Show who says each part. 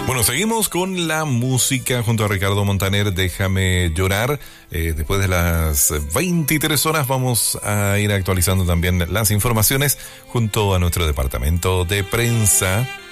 Speaker 1: Bueno, seguimos con la música junto a Ricardo Montaner, Déjame llorar. Después de las 23 horas vamos a ir actualizando también las informaciones junto a nuestro departamento de prensa.